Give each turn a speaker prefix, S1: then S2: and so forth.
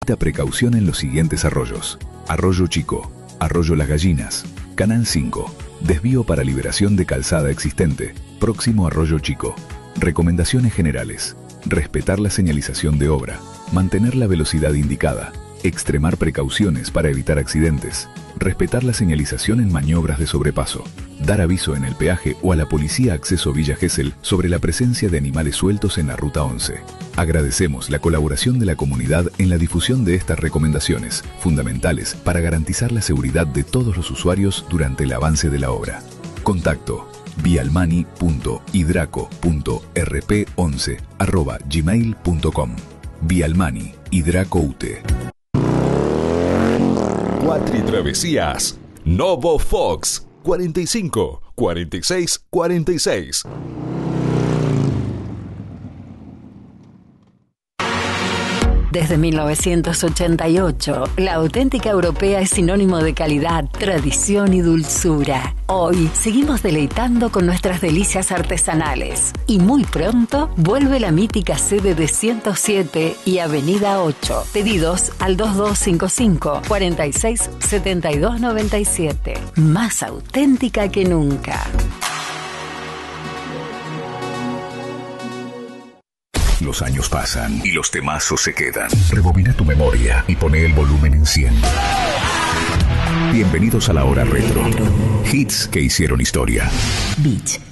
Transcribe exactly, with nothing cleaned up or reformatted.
S1: Evita precaución en los siguientes arroyos: Arroyo Chico, Arroyo Las Gallinas, Canal cinco, desvío para liberación de calzada existente, próximo Arroyo Chico. Recomendaciones generales: respetar la señalización de obra, mantener la velocidad indicada, extremar precauciones para evitar accidentes, respetar la señalización en maniobras de sobrepaso, dar aviso en el peaje o a la policía acceso Villa Gesell sobre la presencia de animales sueltos en la Ruta once. Agradecemos la colaboración de la comunidad en la difusión de estas recomendaciones, fundamentales para garantizar la seguridad de todos los usuarios durante el avance de la obra. Contacto: vialmani punto hidraco punto r p once arroba gmail punto com. Vialmani, Hidraco U T E.
S2: Cuatri Travesías. Novo Fox. cuarenta y cinco, cuarenta y seis, cuarenta y seis.
S3: Desde mil novecientos ochenta y ocho, la auténtica europea es sinónimo de calidad, tradición y dulzura. Hoy seguimos deleitando con nuestras delicias artesanales. Y muy pronto vuelve la mítica sede de ciento siete y Avenida ocho. Pedidos al dos dos cinco cinco, cuatro seis, siete dos nueve siete. Más auténtica que nunca.
S1: Los años pasan y los temazos se quedan. Rebobina tu memoria y pone el volumen en cien. Bienvenidos a la hora retro. Hits que hicieron historia.
S3: Beach.